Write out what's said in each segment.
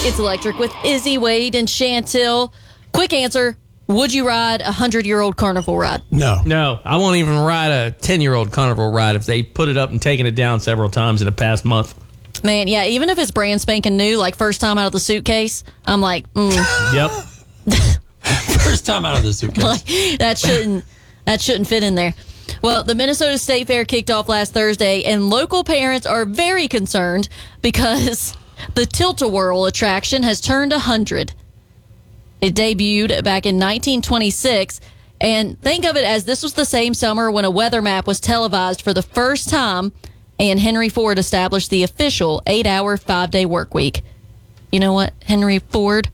It's Electric with Izzy, Wade, and Chantil. Quick answer. Would you ride a 100-year-old carnival ride? No, I won't even ride a 10-year-old carnival ride if they put it up and taken it down several times in the past month. Man, yeah, even if it's brand spanking new, like first time out of the suitcase, I'm like, Yep. First time out of the suitcase. like, that shouldn't fit in there. Well, the Minnesota State Fair kicked off last Thursday, and local parents are very concerned because the Tilt-A-Whirl attraction has turned 100. It debuted back in 1926, and think of it as this was the same summer when a weather map was televised for the first time, and Henry Ford established the official 8-hour, 5-day work week. You know what, Henry Ford?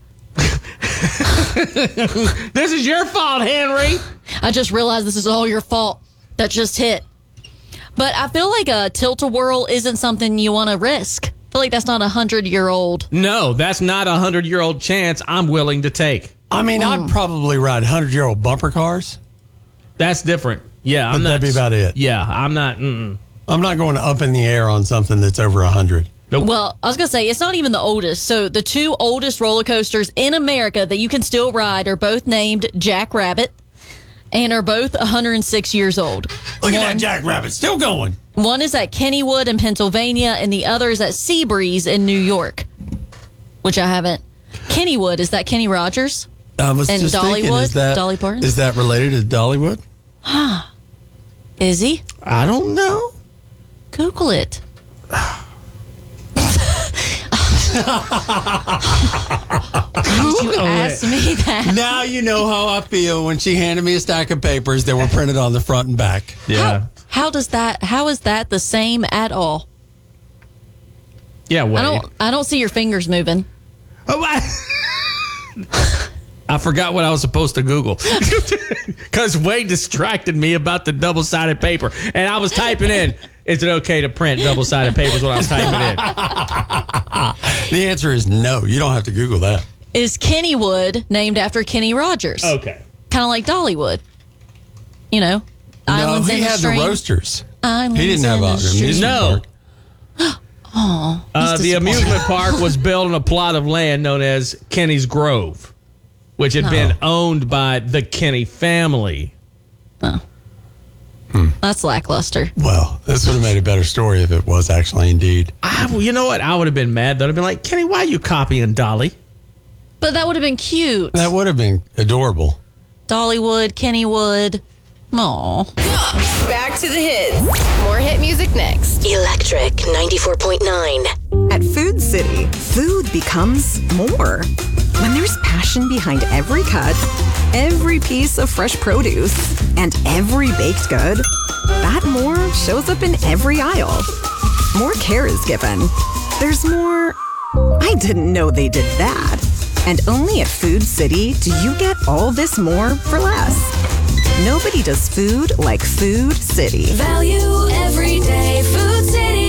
This is your fault, Henry. I just realized this is all your fault. That just hit. But I feel like a Tilt-A-Whirl isn't something you want to risk. I feel like that's not a 100-year-old. No, that's not a 100-year-old chance I'm willing to take. I mean, I'd probably ride 100-year-old bumper cars. That's different. Yeah, But that'd be about it. Yeah, I'm not. I'm not going up in the air on something that's over 100. Nope. Well, I was going to say, it's not even the oldest. So the two oldest roller coasters in America that you can still ride are both named Jack Rabbit and are both 106 years old. Look at that Jack Rabbit, still going. One is at Kennywood in Pennsylvania, and the other is at Seabreeze in New York, which I haven't. Kennywood, is that Kenny Rogers? I was And just thinking, Dollywood? is that, Dolly Parton? is that related to Dollywood? Is he? I don't know. Google it. You asked me that. Now you know how I feel when she handed me a stack of papers that were printed on the front and back. Yeah. How is that the same at all? Yeah, Wade. I don't see your fingers moving. Oh, I forgot what I was supposed to Google because Wade distracted me about the double-sided paper, and I was typing in, is it okay to print double-sided papers when I was typing in? The answer is no. You don't have to Google that. Is Kennywood named after Kenny Rogers? Okay. Kind of like Dollywood. You know, islands no, he in the had stream. the roasters. Islands He didn't have in a the stream. amusement No. park. The amusement park was built on a plot of land known as Kenny's Grove, which had been owned by the Kenny family. That's lackluster. Well, this would have made a better story if it was actually indeed. You know what? I would have been mad. I'd have been like, Kenny, why are you copying Dolly? But that would have been cute. That would have been adorable. Dollywood, Kennywood. Aw. Back to the hits. More hit music next. Electric 94.9. At Food City, food becomes more. When there's passion behind every cut, every piece of fresh produce, and every baked good, that more shows up in every aisle. More care is given. There's more. I didn't know they did that. And only at Food City do you get all this more for less. Nobody does food like Food City. Value every day. Food City.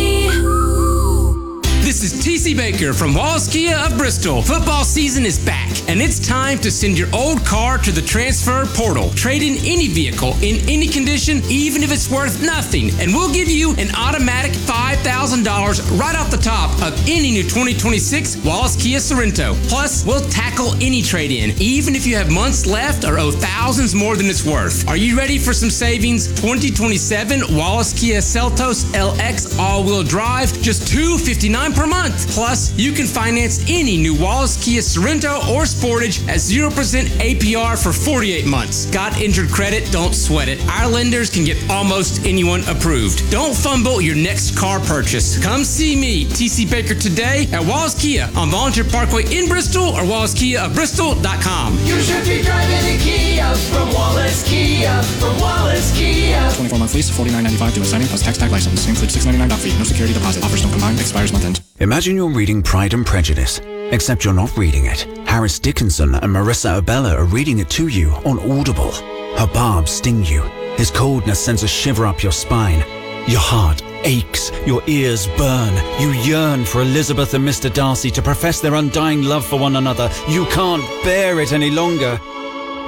This is TC Baker from Wallace Kia of Bristol. Football season is back, and it's time to send your old car to the transfer portal. Trade in any vehicle in any condition, even if it's worth nothing, and we'll give you an automatic $5,000 right off the top of any new 2026 Wallace Kia Sorento. Plus, we'll tackle any trade-in, even if you have months left or owe thousands more than it's worth. Are you ready for some savings? 2027 Wallace Kia Seltos LX all-wheel drive, just $259 per month. Plus, you can finance any new Wallace Kia Sorento or Sportage at 0% APR for 48 months. Got injured credit? Don't sweat it. Our lenders can get almost anyone approved. Don't fumble your next car purchase. Come see me, TC Baker, today at Wallace Kia on Volunteer Parkway in Bristol or WallaceKiaofBristol.com. You should be driving a Kia from Wallace Kia, from Wallace Kia. 24-month lease, $49.95 due at signing plus tax tag license. Includes $6.99 doc fee. No security deposit. Offers don't combine. Expires month end. Imagine you're reading Pride and Prejudice, except you're not reading it. Harris Dickinson and Marissa Abella are reading it to you on Audible. Her barbs sting you. His coldness sends a shiver up your spine. Your heart aches, your ears burn. You yearn for Elizabeth and Mr. Darcy to profess their undying love for one another. You can't bear it any longer.